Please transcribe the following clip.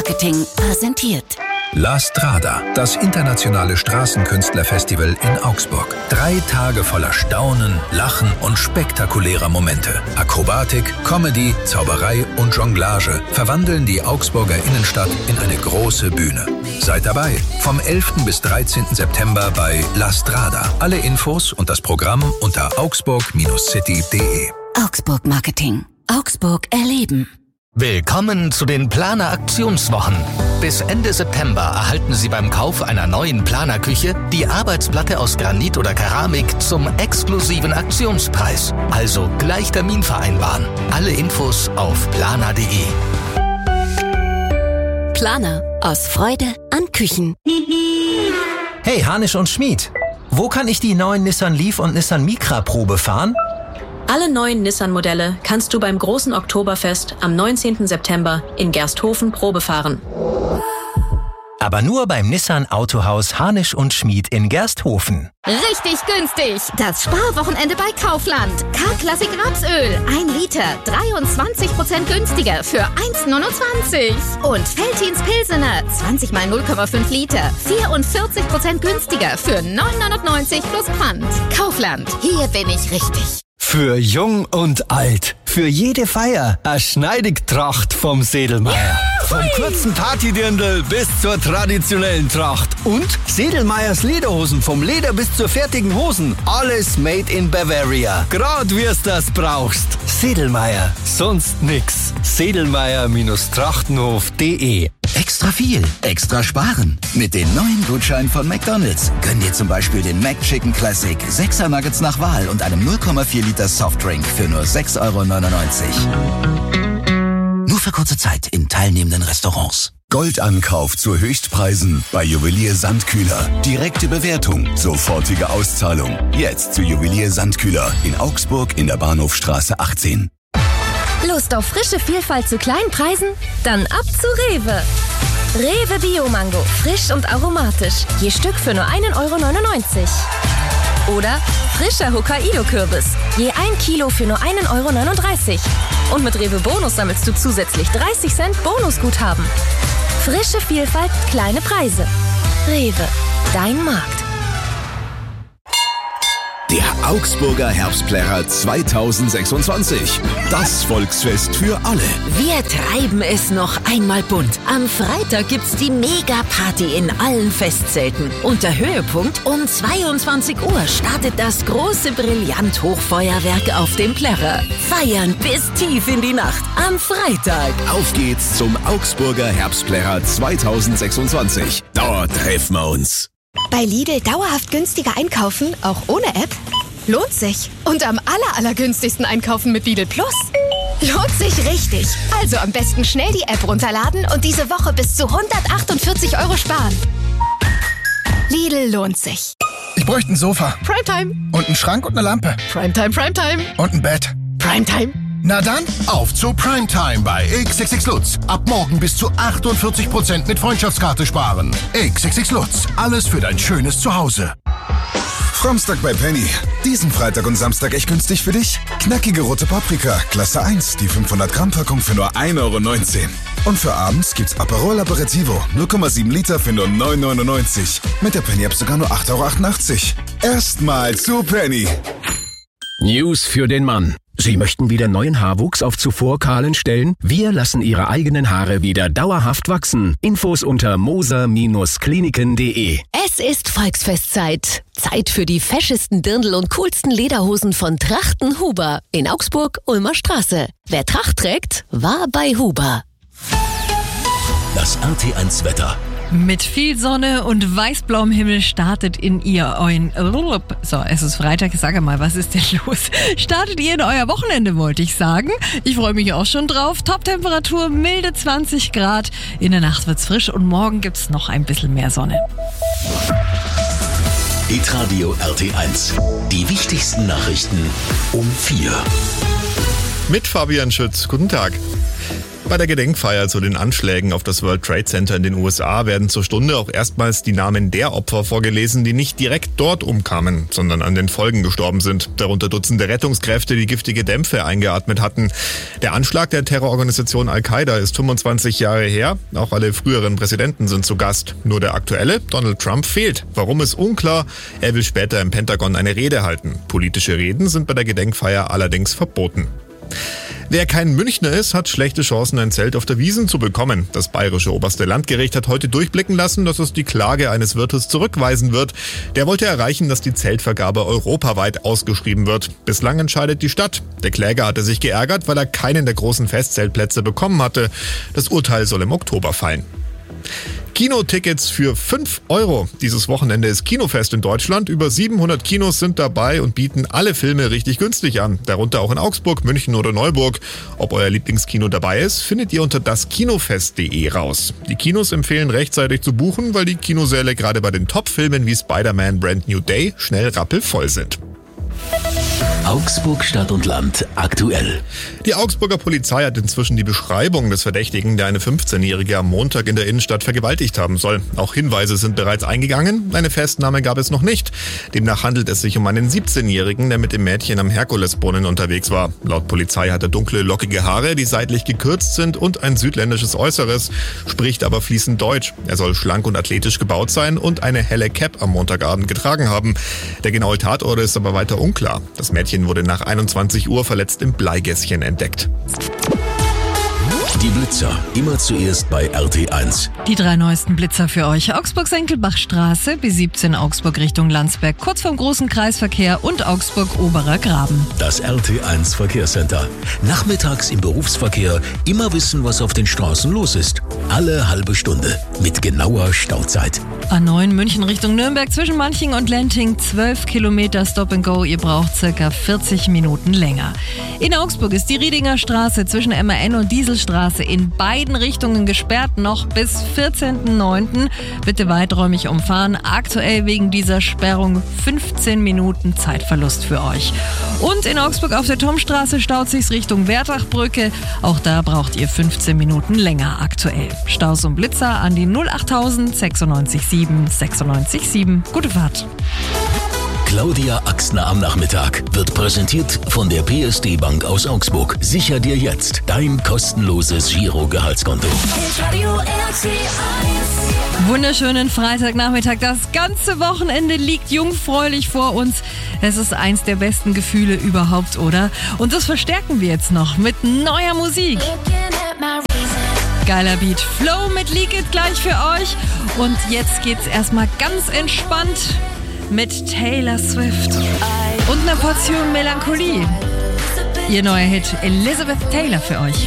Marketing präsentiert. La Strada, das internationale Straßenkünstlerfestival in Augsburg. 3 Tage voller Staunen, Lachen und spektakulärer Momente. Akrobatik, Comedy, Zauberei und Jonglage verwandeln die Augsburger Innenstadt in eine große Bühne. Seid dabei, vom 11. bis 13. September bei La Strada. Alle Infos und das Programm unter augsburg-city.de. Augsburg Marketing. Augsburg erleben. Willkommen zu den Planer-Aktionswochen. Bis Ende September erhalten Sie beim Kauf einer neuen Planerküche die Arbeitsplatte aus Granit oder Keramik zum exklusiven Aktionspreis. Also gleich Termin vereinbaren. Alle Infos auf planer.de. Planer. Aus Freude an Küchen. Hey, Hanisch und Schmid. Wo kann ich die neuen Nissan Leaf und Nissan Micra Probe fahren? Alle neuen Nissan-Modelle kannst du beim großen Oktoberfest am 19. September in Gersthofen Probe fahren. Aber nur beim Nissan Autohaus Hanisch und Schmid in Gersthofen. Richtig günstig! Das Sparwochenende bei Kaufland. K-Klassik Rapsöl, 1 Liter, 23% günstiger für 1,29. Und Veltins Pilsener, 20 mal 0,5 Liter, 44% günstiger für 9,99 plus Pfand. Kaufland, hier bin ich richtig. Für Jung und Alt. Für jede Feier. Eine Schneidigtracht vom Sedelmeier. Vom kurzen Partydirndl bis zur traditionellen Tracht. Und Sedelmeiers Lederhosen. Vom Leder bis zur fertigen Hosen. Alles made in Bavaria. Grad wir's das brauchst. Sedelmeier. Sonst nix. Sedelmeier-trachtenhof.de. Extra viel, extra sparen. Mit den neuen Gutscheinen von McDonald's gönn dir zum Beispiel den McChicken Classic, 6er Nuggets nach Wahl und einem 0,4 Liter Softdrink für nur 6,99 €. Nur für kurze Zeit in teilnehmenden Restaurants. Goldankauf zu Höchstpreisen bei Juwelier Sandkühler. Direkte Bewertung, sofortige Auszahlung. Jetzt zu Juwelier Sandkühler in Augsburg in der Bahnhofstraße 18. Lust auf frische Vielfalt zu kleinen Preisen? Dann ab zu Rewe. Rewe Bio-Mango, frisch und aromatisch. Je Stück für nur 1,99 € Oder frischer Hokkaido-Kürbis. Je 1 Kilo für nur 1,39 € Und mit Rewe Bonus sammelst du zusätzlich 30 Cent Bonusguthaben. Frische Vielfalt, kleine Preise. Rewe, dein Markt. Der Augsburger Herbstplärrer 2026. Das Volksfest für alle. Wir treiben es noch einmal bunt. Am Freitag gibt's die Mega-Party in allen Festzelten. Und der Höhepunkt: um 22 Uhr startet das große Brillant-Hochfeuerwerk auf dem Plärrer. Feiern bis tief in die Nacht am Freitag. Auf geht's zum Augsburger Herbstplärrer 2026. Dort treffen wir uns. Bei Lidl dauerhaft günstiger einkaufen, auch ohne App? Lohnt sich. Und am allergünstigsten einkaufen mit Lidl Plus? Lohnt sich richtig. Also am besten schnell die App runterladen und diese Woche bis zu 148 € sparen. Lidl lohnt sich. Ich bräuchte ein Sofa. Primetime. Und einen Schrank und eine Lampe. Primetime. Und ein Bett. Primetime. Na dann, auf zu Primetime bei XXX Lutz. Ab morgen bis zu 48% mit Freundschaftskarte sparen. XXX Lutz, alles für dein schönes Zuhause. Samstag bei Penny. Diesen Freitag und Samstag echt günstig für dich? Knackige rote Paprika, Klasse 1, die 500 Gramm Packung für nur 1,19 €. Und für abends gibt's Aperol Aperitivo, 0,7 Liter für nur 9,99 €. Mit der Penny-App sogar nur 8,88 €. Erstmal zu Penny. News für den Mann. Sie möchten wieder neuen Haarwuchs auf zuvor kahlen Stellen? Wir lassen Ihre eigenen Haare wieder dauerhaft wachsen. Infos unter moser-kliniken.de. Es ist Volksfestzeit. Zeit für die feschesten Dirndl und coolsten Lederhosen von Trachten Huber in Augsburg, Ulmer Straße. Wer Tracht trägt, war bei Huber. Das RT1 Wetter. Mit viel Sonne und weißblauem Himmel startet in ihr euren... So, es ist Freitag, sag mal, was ist denn los? Startet ihr in euer Wochenende, wollte ich sagen. Ich freue mich auch schon drauf. Top-Temperatur, milde 20 Grad. In der Nacht wird's frisch und morgen gibt's noch ein bisschen mehr Sonne. Hitradio RT1. Die wichtigsten Nachrichten um 4. Mit Fabian Schütz. Guten Tag. Bei der Gedenkfeier zu den Anschlägen auf das World Trade Center in den USA werden zur Stunde auch erstmals die Namen der Opfer vorgelesen, die nicht direkt dort umkamen, sondern an den Folgen gestorben sind. Darunter Dutzende Rettungskräfte, die giftige Dämpfe eingeatmet hatten. Der Anschlag der Terrororganisation Al-Qaida ist 25 Jahre her. Auch alle früheren Präsidenten sind zu Gast. Nur der aktuelle, Donald Trump, fehlt. Warum ist unklar. Er will später im Pentagon eine Rede halten. Politische Reden sind bei der Gedenkfeier allerdings verboten. Wer kein Münchner ist, hat schlechte Chancen, ein Zelt auf der Wiesn zu bekommen. Das bayerische oberste Landgericht hat heute durchblicken lassen, dass es die Klage eines Wirtes zurückweisen wird. Der wollte erreichen, dass die Zeltvergabe europaweit ausgeschrieben wird. Bislang entscheidet die Stadt. Der Kläger hatte sich geärgert, weil er keinen der großen Festzeltplätze bekommen hatte. Das Urteil soll im Oktober fallen. Kinotickets für 5 €. Dieses Wochenende ist Kinofest in Deutschland. Über 700 Kinos sind dabei und bieten alle Filme richtig günstig an. Darunter auch in Augsburg, München oder Neuburg. Ob euer Lieblingskino dabei ist, findet ihr unter daskinofest.de raus. Die Kinos empfehlen rechtzeitig zu buchen, weil die Kinosäle gerade bei den Top-Filmen wie Spider-Man Brand New Day schnell rappelvoll sind. Augsburg Stadt und Land aktuell. Die Augsburger Polizei hat inzwischen die Beschreibung des Verdächtigen, der eine 15-Jährige am Montag in der Innenstadt vergewaltigt haben soll. Auch Hinweise sind bereits eingegangen. Eine Festnahme gab es noch nicht. Demnach handelt es sich um einen 17-Jährigen, der mit dem Mädchen am Herkulesbrunnen unterwegs war. Laut Polizei hat er dunkle, lockige Haare, die seitlich gekürzt sind und ein südländisches Äußeres, spricht aber fließend Deutsch. Er soll schlank und athletisch gebaut sein und eine helle Cap am Montagabend getragen haben. Der genaue Tatort ist aber weiter unklar. Das Mädchen wurde nach 21 Uhr verletzt im Bleigässchen entdeckt. Die Blitzer, immer zuerst bei RT1. Die 3 neuesten Blitzer für euch. Augsburg-Senckelbachstraße, B17 Augsburg Richtung Landsberg, kurz vom großen Kreisverkehr und Augsburg-Oberer Graben. Das RT1 Verkehrscenter. Nachmittags im Berufsverkehr immer wissen, was auf den Straßen los ist. Alle halbe Stunde mit genauer Stauzeit. A9 München Richtung Nürnberg zwischen Manching und Lenting, 12 Kilometer Stop and Go. Ihr braucht circa 40 Minuten länger. In Augsburg ist die Riedinger Straße zwischen MAN und Dieselstraße in beiden Richtungen gesperrt, noch bis 14.09. Bitte weiträumig umfahren. Aktuell wegen dieser Sperrung 15 Minuten Zeitverlust für euch. Und in Augsburg auf der Thomstraße staut sich's Richtung Wertachbrücke. Auch da braucht ihr 15 Minuten länger aktuell. Staus und Blitzer an die 08000 967 967. Gute Fahrt. Claudia Axtner am Nachmittag wird präsentiert von der PSD Bank aus Augsburg. Sicher dir jetzt dein kostenloses Giro-Gehaltskonto. Wunderschönen Freitagnachmittag. Das ganze Wochenende liegt jungfräulich vor uns. Es ist eins der besten Gefühle überhaupt, oder? Und das verstärken wir jetzt noch mit neuer Musik. Geiler Beat. Flow mit Leak It gleich für euch. Und jetzt geht's erstmal ganz entspannt mit Taylor Swift und einer Portion Melancholie. Ihr neuer Hit Elizabeth Taylor für euch.